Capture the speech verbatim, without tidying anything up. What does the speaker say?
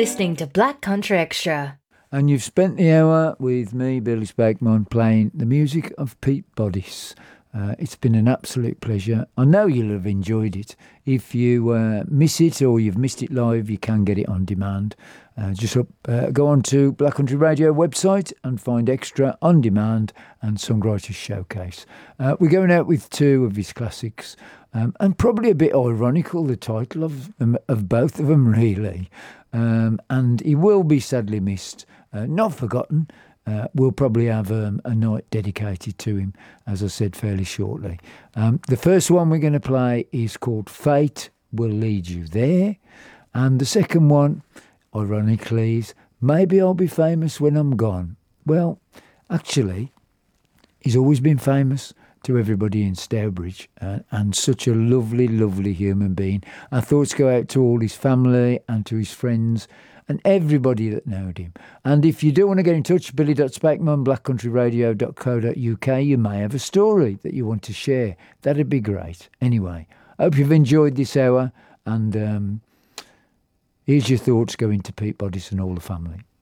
listening to Black Country Extra. And you've spent the hour with me, Billy Spakeman, playing the music of Pete Bodice. Uh, it's been an absolute pleasure. I know you'll have enjoyed it. If you uh, miss it or you've missed it live, you can get it on demand. Uh, just up, uh, go on to Black Country Radio website and find Extra on Demand and Songwriters Showcase. Uh, we're going out with two of his classics, um, and probably a bit ironical, the title of them, of both of them, really. Um, and he will be sadly missed, uh, not forgotten. Uh, we'll probably have um, a night dedicated to him, as I said, fairly shortly. Um, the first one we're going to play is called Fate Will Lead You There. And the second one, ironically, is Maybe I'll Be Famous When I'm Gone. Well, actually, he's always been famous to everybody in Stourbridge, uh, and such a lovely, lovely human being. Our thoughts go out to all his family and to his friends and everybody that knowed him. And if you do want to get in touch, billy dot spakeman, black country radio dot co dot uk, you may have a story that you want to share. That'd be great. Anyway, I hope you've enjoyed this hour, and um, here's your thoughts going to Pete Bodice and all the family.